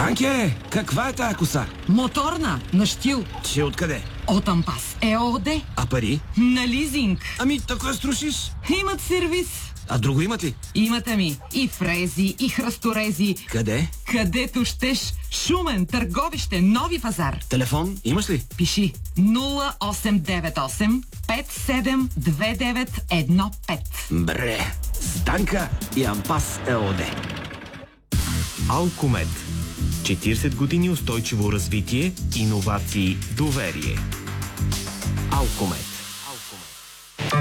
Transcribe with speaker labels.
Speaker 1: Станке, каква е тая коса?
Speaker 2: Моторна, на щил.
Speaker 1: Че откъде?
Speaker 2: От Ампас ЕООД.
Speaker 1: А пари?
Speaker 2: На лизинг.
Speaker 1: Ами, така струшиш.
Speaker 2: Имат сервис.
Speaker 1: А друго имат ли?
Speaker 2: Имате ми и фрези, и храсторези.
Speaker 1: Къде?
Speaker 2: Където щеш. Шумен, Търговище, Нови пазар.
Speaker 1: Телефон имаш ли?
Speaker 2: Пиши 0898 572915.
Speaker 1: Бре, Станка и Ампас ЕОД.
Speaker 3: Алкомед. 40 години устойчиво развитие, иновации, доверие. Алкомед.